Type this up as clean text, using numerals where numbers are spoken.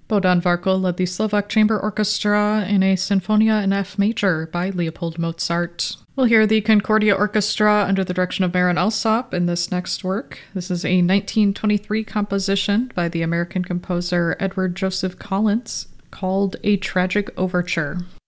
Bohdan Varkl led the Slovak Chamber Orchestra in a Sinfonia in F major by Leopold Mozart. We'll hear the Concordia Orchestra under the direction of Marin Alsop in this next work. This is a 1923 composition by the American composer Edward Joseph Collins called A Tragic Overture.